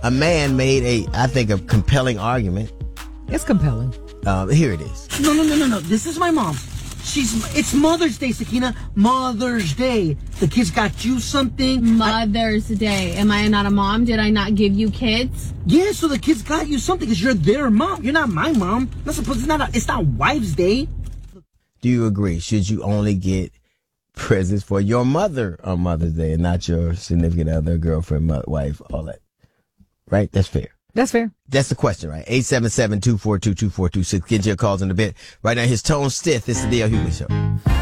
a man made I think, a compelling argument. It's compelling. Here it is. No. This is my mom. It's Mother's Day, Sakina. Mother's Day. The kids got you something. Mother's Day. Am I not a mom? Did I not give you kids? Yeah, so the kids got you something because you're their mom. You're not my mom. It's not Wives' Day. Do you agree? Should you only get presents for your mother on Mother's Day and not your significant other, girlfriend, wife, all that? Right? That's fair. That's fair. That's the question, right? 877-242-2426. Get your calls in a bit. Right now, his tone stiff. It's the D.L. Hughley Show.